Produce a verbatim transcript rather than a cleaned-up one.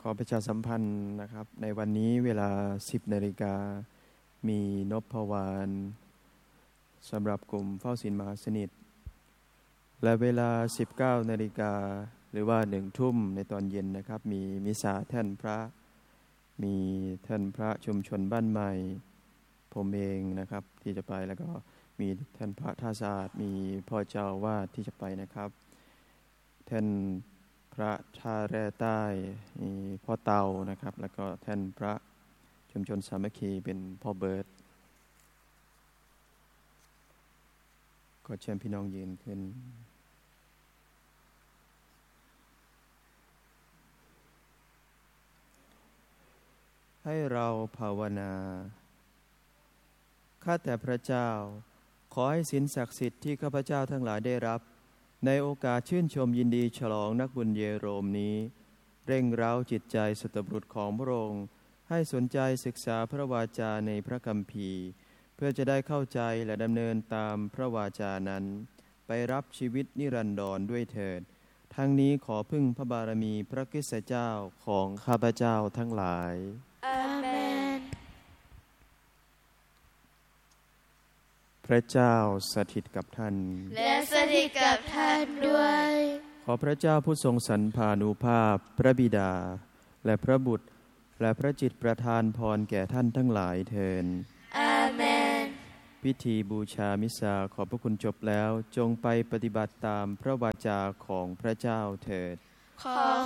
ขอประชาสัมพันธ์นะครับในวันนี้เวลา สิบนาฬิกามีนพวานสำหรับกลุ่มเฝ้าศีลมหาสนิทและเวลา สิบเก้านาฬิกาหรือว่าหนึ่งทุ่มในตอนเย็นนะครับมีมิสาแท่นพระมีท่านพระชุมชนบ้านใหม่ผมเองนะครับที่จะไปแล้วก็มีท่านพระท่าสะอาดมีพ่อเจ้าวาดที่จะไปนะครับท่านพระท่าแร่ใต้มีพ่อเตานะครับแล้วก็ท่านพระชุมชนสามัคคีเป็นพ่อเบิร์ตก็เชิญพี่น้องยืนขึ้นให้เราภาวนาข้าแต่พระเจ้าขอให้ศีลศักดิ์สิทธิ์ที่ข้าพเจ้าทั้งหลายได้รับในโอกาสชื่นชมยินดีฉลองนักบุญเยโรมนี้เร่งเร้าจิตใจสัตบุรุษของพระองค์ให้สนใจศึกษาพระวาจาในพระคัมภีร์เพื่อจะได้เข้าใจและดำเนินตามพระวาจานั้นไปรับชีวิตนิรันดรด้วยเถิดทั้งนี้ขอพึ่งพระบารมีพระคริสต์เจ้าของข้าพเจ้าทั้งหลายอาเมนพระเจ้าสถิตกับท่านและสถิตกับท่านด้วยขอพระเจ้าผู้ทรงสรรพานุภาพพระบิดาและพระบุตรและพระจิตประทานพรแก่ท่านทั้งหลายเถิดอาเมนพิธีบูชามิสซาขอพระคุณจบแล้วจงไปปฏิบัติตามพระวาจาของพระเจ้าเถิดขอ